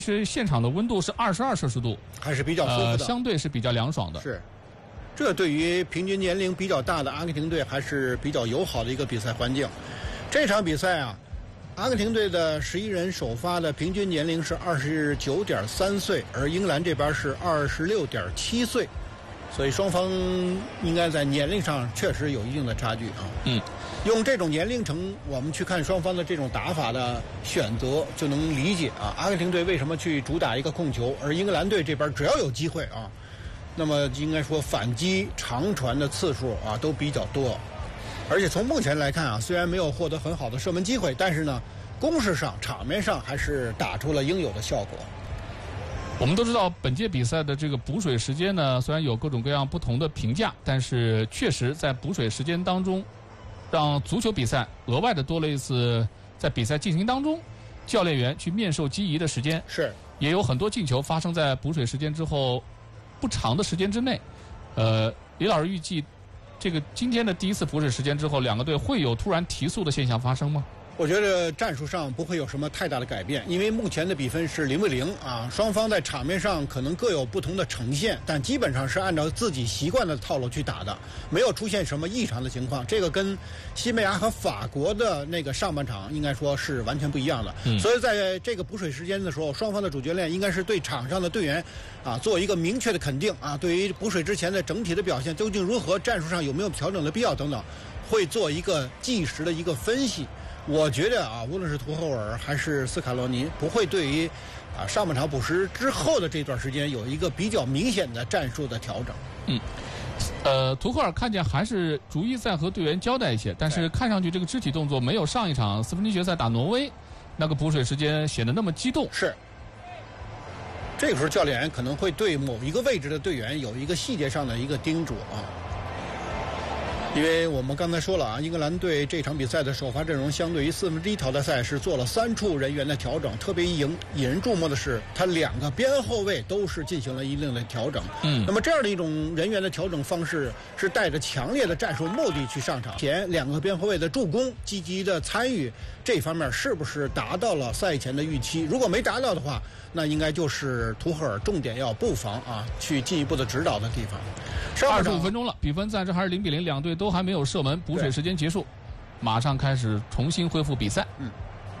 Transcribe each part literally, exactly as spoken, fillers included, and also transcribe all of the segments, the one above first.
是现场的温度是二十二摄氏度， 还是比较舒服的， 呃，相对是比较凉爽的。 是，这对于平均年龄比较大的阿根廷队还是比较友好的一个比赛环境。这场比赛啊，阿根廷队的十一人首发的平均年龄是二十九点三岁，而英格兰这边是二十六点七岁，所以双方应该在年龄上确实有一定的差距啊。 嗯。 用这种年龄层，我们去看双方的这种打法的选择，就能理解啊，阿根廷队为什么去主打一个控球，而英格兰队这边只要有机会啊，那么应该说反击长传的次数啊都比较多。而且从目前来看啊，虽然没有获得很好的射门机会，但是呢，攻势上、场面上还是打出了应有的效果。 我们都知道，本届比赛的这个补水时间呢，虽然有各种各样不同的评价，但是确实在补水时间当中，让足球比赛额外的多了一次在比赛进行当中，教练员去面授机宜的时间。 是， 也有很多进球发生在补水时间之后不长的时间之内。呃，李老师预计，这个今天的第一次补水时间之后，两个队会有突然提速的现象发生吗？ 我觉得战术上不会有什么太大的改变，因为目前的比分是零比零啊，双方在场面上可能各有不同的呈现，但基本上是按照自己习惯的套路去打的，没有出现什么异常的情况。这个跟西班牙和法国的那个上半场应该说是完全不一样的。嗯，所以在这个补水时间的时候，双方的主教练应该是对场上的队员啊做一个明确的肯定啊，对于补水之前的整体的表现究竟如何，战术上有没有调整的必要等等，会做一个即时的一个分析。我觉得啊，无论是图赫尔还是斯卡罗尼，不会对于啊上半场补时之后的这段时间有一个比较明显的战术的调整。 嗯，呃，图赫尔看见还是逐一在和队员交代一些，但是看上去这个肢体动作没有上一场四分之一决赛打挪威那个补水时间显得那么激动。 是，这个时候教练员可能会对某一个位置的队员有一个细节上的一个叮嘱啊。因为我们刚才说了啊，英格兰队这场比赛的首发阵容相对于四分之一淘汰赛是做了三处人员的调整，特别引引人注目的是，他两个边后卫都是进行了一定的调整。嗯，那么这样的一种人员的调整方式是带着强烈的战术目的去上场。前两个边后卫的助攻、积极的参与这方面是不是达到了赛前的预期？如果没达到的话，那应该就是图赫尔重点要布防啊，去进一步的指导的地方。 二十五分钟了，比分暂时还是零比零，两队都还没有射门，补水时间结束，马上开始重新恢复比赛。 嗯，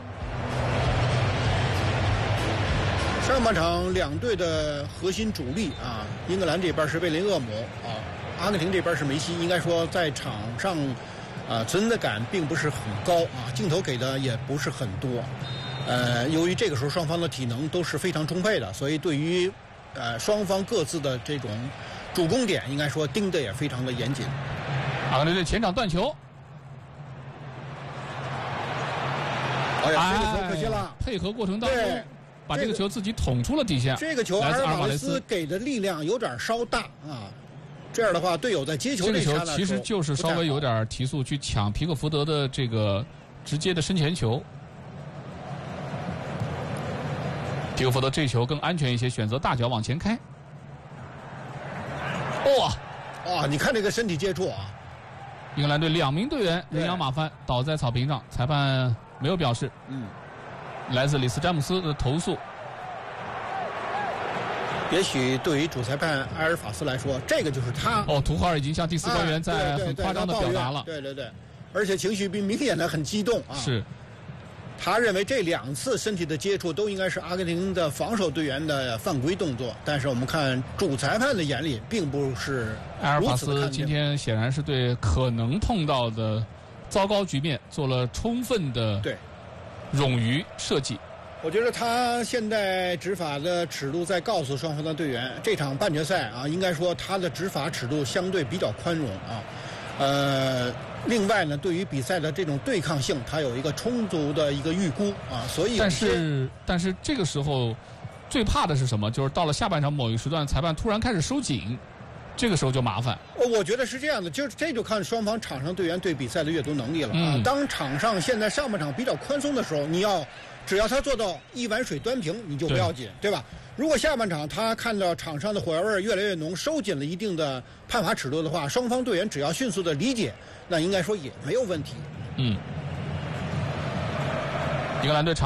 上半场两队的核心主力啊，英格兰这边是贝林厄姆啊，阿根廷这边是梅西，应该说在场上啊存在感并不是很高啊，镜头给的也不是很多。呃，由于这个时候双方的体能都是非常充沛的，所以对于呃双方各自的这种主攻点，应该说盯得也非常的严谨。 阿根廷队前场断球， 哎呀，这个球可惜了。 配合过程当中，把这个球自己捅出了底线。 这个球阿尔瓦雷斯给的力量有点稍大啊，这样的话，队友在接球这个球其实就是稍微有点提速去抢皮克福德的这个直接的身前球。皮克福德这球更安全一些，选择大脚往前开。哇， 哇！你看这个身体接触啊！ 英格兰队两名队员人仰马翻倒在草坪上，裁判没有表示。嗯，来自里斯詹姆斯的投诉。 也许对于主裁判埃尔法斯来说，这个就是他。 哦，图赫尔已经向第四官员在很夸张的表达了。 对对对，而且情绪比明显的很激动啊。 是。 他认为这两次身体的接触都应该是阿根廷的防守队员的犯规动作，但是我们看主裁判的眼里并不是埃尔法斯今天显然是对可能碰到的糟糕局面做了充分的对冗余设计。 我觉得他现在执法的尺度在告诉双方的队员，这场半决赛啊，应该说他的执法尺度相对比较宽容啊，呃。另外呢，对于比赛的这种对抗性，它有一个充足的一个预估啊，所以但是但是这个时候最怕的是什么？就是到了下半场某一个时段，裁判突然开始收紧，这个时候就麻烦。 我觉得是这样的，就是这就看双方场上队员对比赛的阅读能力了啊。嗯、当场上现在上半场比较宽松的时候，你要只要他做到一碗水端平，你就不要紧， 对, 对吧？如果下半场他看到场上的火药味越来越浓，收紧了一定的判罚尺度的话，双方队员只要迅速的理解，那应该说也没有问题。 嗯，英格兰队场。